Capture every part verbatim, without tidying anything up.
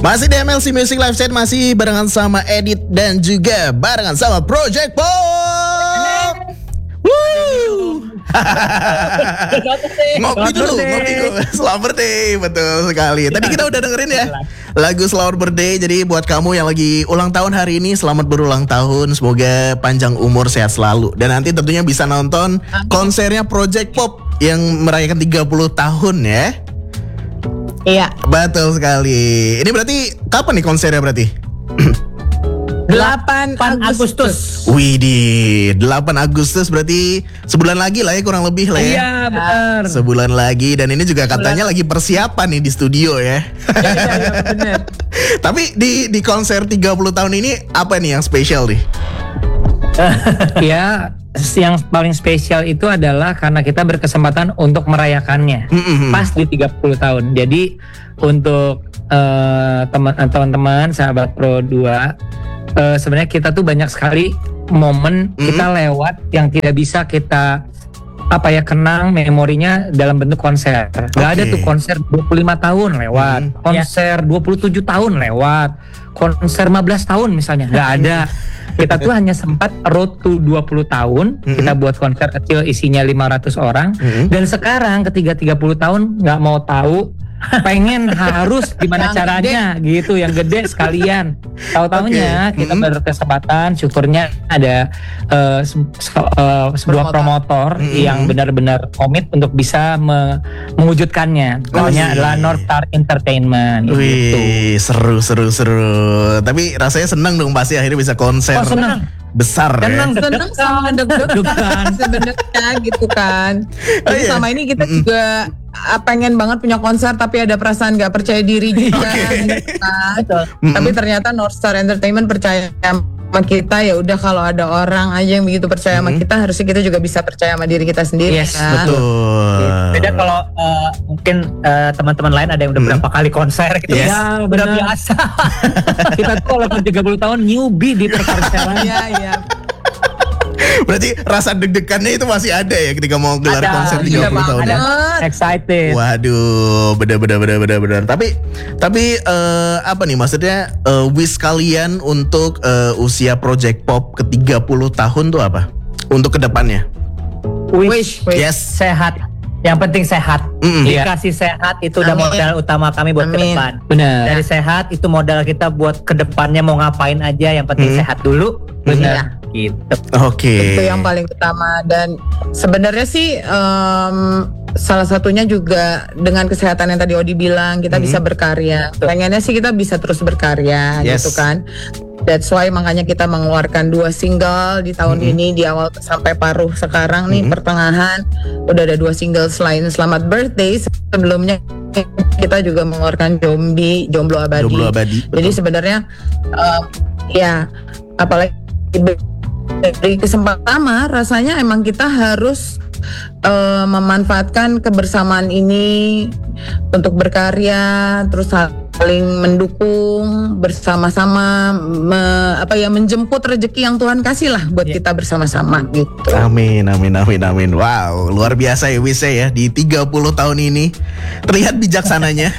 Masih di M L C Music Live Set, masih barengan sama Edit dan juga barengan sama Project Pop. Woo! Ngopi dulu, ngopi dulu. Selamat birthday, betul sekali. Tadi kita udah dengerin ya lagu Selamat Birthday. Jadi buat kamu yang lagi ulang tahun hari ini, selamat berulang tahun. Semoga panjang umur, sehat selalu. Dan nanti tentunya bisa nonton konsernya Project Pop yang merayakan tiga puluh tahun ya. Iya. Betul sekali. Ini berarti kapan nih konsernya berarti? delapan Agustus. Widih, delapan Agustus berarti sebulan lagi lah ya, kurang lebih lah ya. Iya, benar. Sebulan lagi, dan ini juga katanya lagi persiapan nih di studio ya. Iya, iya, benar. Tapi di di konser tiga puluh tahun ini apa nih yang spesial nih? Ya, yang paling spesial itu adalah karena kita berkesempatan untuk merayakannya Mm-hmm. pas di tiga puluh tahun. Jadi untuk uh, teman teman-teman sahabat Pro dua, uh, sebenarnya kita tuh banyak sekali momen Mm-hmm. kita lewat yang tidak bisa kita apa ya kenang memorinya dalam bentuk konser. Gak Okay. ada tuh konser dua puluh lima tahun lewat, Mm-hmm. konser dua puluh tujuh tahun lewat, konser lima belas tahun misalnya. Gak ada. Kita tuh hanya sempat road to dua puluh tahun, Mm-hmm. kita buat konser kecil isinya lima ratus orang. Mm-hmm. Dan sekarang ketiga tiga puluh tahun nggak mau tahu, pengen harus gimana Yang caranya gitu, yang gede sekalian. Tahu-taunya Okay. kita Mm-hmm. berkesempatan, syukurnya ada uh, se- se- uh, sebuah promotor Mm-hmm. yang benar-benar komit untuk bisa me- mewujudkannya. Namanya Wih. adalah North Star Entertainment. Gitu. Wih, seru seru seru. Tapi rasanya senang dong pasti akhirnya bisa konser Oh, senang. besar Senang, ya. Seneng sama deg-degan sebenarnya gitu kan. Oh, Jadi iya. selama ini kita juga ah, pengen banget punya konser tapi ada perasaan gak percaya diri juga gitu kan. Mm-mm. Tapi ternyata North Star Entertainment percaya sama kita, ya udah kalau ada orang aja yang begitu percaya sama Mm-mm. kita, harusnya kita juga bisa percaya sama diri kita sendiri. Yes, kan? Betul. Beda kalau uh, mungkin uh, teman-teman lain ada yang udah Hmm. berapa kali konser gitu. Yes. Ya, udah benar. biasa. Kita tuh walaupun tiga puluh tahun newbie di perkonseran. Iya, iya. Berarti rasa deg-degannya itu masih ada ya ketika mau gelar Ada, konser ada tiga puluh tahun ada. ya? Banget. Excited. Waduh, benar-benar benar-benar benar. Tapi tapi eh, apa nih maksudnya eh, wish kalian untuk eh, usia Project Pop ke tiga puluh tahun tuh apa? Untuk kedepannya? Wish, wish. Yes. Sehat. Yang penting sehat. Mm-mm. Dikasih sehat itu udah Amin. modal utama kami buat ke Amin. depan. Benar. Dari sehat itu modal kita buat ke depannya, mau ngapain aja yang penting Hmm. sehat dulu. Benar. Gitu. Oke. Itu yang paling utama. Dan sebenarnya sih em, salah satunya juga dengan kesehatan yang tadi Odi bilang, kita Mhm. bisa berkarya. Pengennya sih kita bisa terus berkarya Yes. gitu kan. That's why makanya kita mengeluarkan dua single di tahun Mhm. ini, di awal sampai paruh sekarang nih Mhm. pertengahan udah ada dua single selain Selamat Birthday. Sebelumnya kita juga mengeluarkan Jombi, Jomblo Abadi. Jomblo Abadi. Jadi Betul. sebenarnya em, ya apalagi dari kesempatan pertama, rasanya emang kita harus eh, memanfaatkan kebersamaan ini untuk berkarya, terus saling mendukung bersama-sama, me- apa ya menjemput rezeki yang Tuhan kasih lah buat Yeah. kita bersama-sama gitu. Amin, amin, amin, amin. Wow, luar biasa ya Wise ya di tiga puluh tahun ini. Terlihat bijaksananya.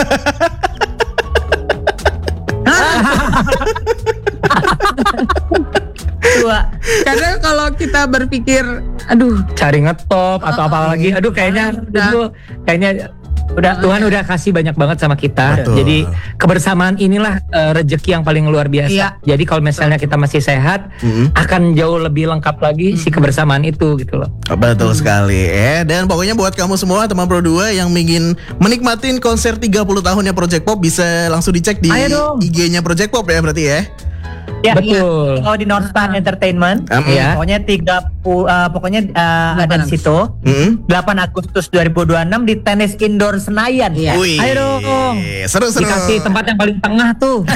Tua. Karena kalau kita berpikir, aduh, Cari ngetop atau Oh, apa oh. lagi. Aduh kayaknya Udah. itu kayaknya udah Tuhan udah kasih banyak banget sama kita. Betul. Jadi kebersamaan inilah eh, rezeki yang paling luar biasa. Iya. Jadi kalau misalnya kita masih sehat, Mm-mm. akan jauh lebih lengkap lagi si kebersamaan itu gitu loh. Betul sekali ya. Dan pokoknya buat kamu semua teman Pro dua yang ingin menikmatin konser tiga puluh tahunnya Project Pop, bisa langsung dicek di Ayo dong. I G-nya Project Pop ya berarti ya. Ya, Betul. kalau di North Star Entertainment, Um, Iya. pokoknya tiga puluh, uh, pokoknya uh, ada di situ. Mm-mm. delapan Agustus dua ribu dua puluh enam di Tenis Indoor Senayan. Iya. Wih, Ayo dong. seru-seru. Dikasih tempat yang paling tengah tuh.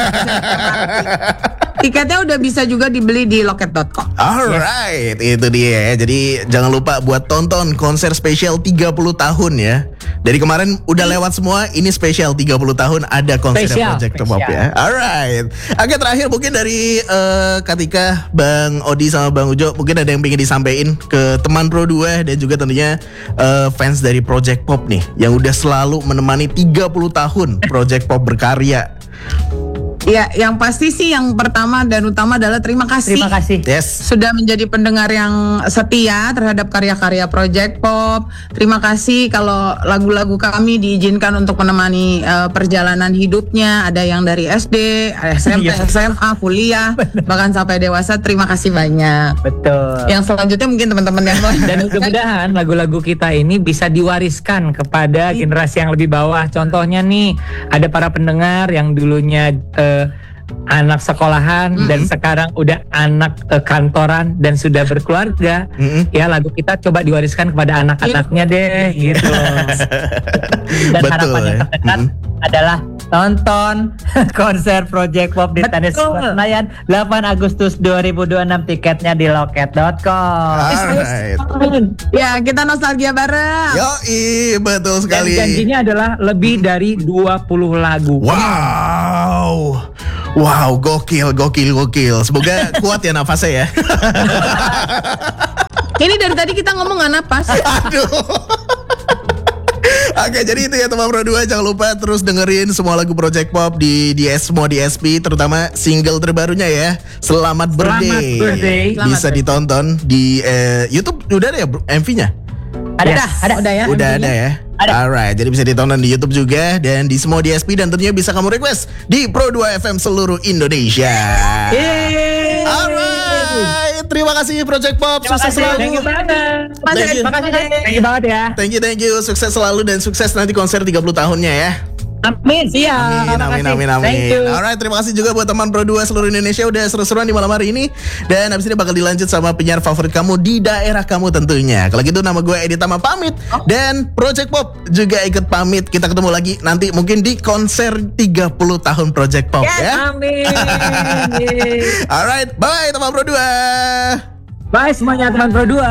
tiketnya udah bisa juga dibeli di loket dot com. Alright, itu dia ya. Jadi jangan lupa buat tonton konser spesial tiga puluh tahun ya. Dari kemarin udah lewat semua, ini spesial tiga puluh tahun ada konser Spesial, Project spesial. Pop ya. Alright. Oke, terakhir mungkin dari eh, Katika, Bang Odi sama Bang Ujo, mungkin ada yang pengen disampaikan ke teman Pro dua dan juga tentunya eh, fans dari Project Pop nih yang udah selalu menemani tiga puluh tahun Project Pop berkarya. Ya, yang pasti sih yang pertama dan utama adalah terima kasih. Terima kasih. Yes. Sudah menjadi pendengar yang setia terhadap karya-karya Project Pop. Terima kasih kalau lagu-lagu kami diizinkan untuk menemani uh, perjalanan hidupnya. Ada yang dari S D, S M P, Iya. S M A, kuliah, bahkan sampai dewasa. Terima kasih banyak. Betul. Yang selanjutnya mungkin teman-teman yang lain. Dan mudah-mudahan lagu-lagu kita ini bisa diwariskan kepada generasi yang lebih bawah. Contohnya nih, ada para pendengar yang dulunya eh, anak sekolahan Mm-mm. dan sekarang udah anak eh, kantoran dan sudah berkeluarga. Mm-mm. Ya, lagu kita coba diwariskan kepada anak-anaknya deh gitu. Dan Betul, harapan yang ya. terdekat Mm. adalah tonton konser Project Pop di Tenis Betul. Senayan delapan Agustus dua ribu dua puluh enam, tiketnya di loket dot com. Alright. Ya, kita nostalgia bareng. Yoi, betul Dan sekali. janjinya adalah lebih dari dua puluh lagu. Wow. Wow, gokil, gokil, gokil. Semoga kuat ya nafasnya ya. Ini dari tadi kita ngomong nggak napas. Aduh. Oke, jadi itu ya teman Pro dua, jangan lupa terus dengerin semua lagu Project Pop di di semua D S P, terutama single terbarunya ya. Selamat Birthday. Selamat Birthday. Selamat Bisa birthday. ditonton di eh, YouTube udah ada ya bro, M V-nya? Ada, Udah, ada. udah ya. Udah intinya. ada ya. Ada. Alright, jadi bisa ditonton di YouTube juga dan di semua D S P, dan tentunya bisa kamu request di Pro dua F M seluruh Indonesia. Alright, terima kasih Project Pop, Terima sukses kasih. selalu. Thank you banget. Thank you. Thank you banget ya. Thank you, thank you. Sukses selalu dan sukses nanti konser tiga puluh tahunnya ya. Amin. Iya. Amin, amin, amin, amin. Thank you. Alright, terima kasih juga buat teman Pro dua seluruh Indonesia udah seru-seruan di malam hari ini. Dan abis ini bakal dilanjut sama penyiar favorit kamu di daerah kamu tentunya. Kalau gitu nama gue Edi Tama pamit. Dan Project Pop juga ikut pamit. Kita ketemu lagi nanti mungkin di konser tiga puluh tahun Project Pop ya. Amin. Alright, bye teman Pro dua. Bye semuanya teman Pro dua.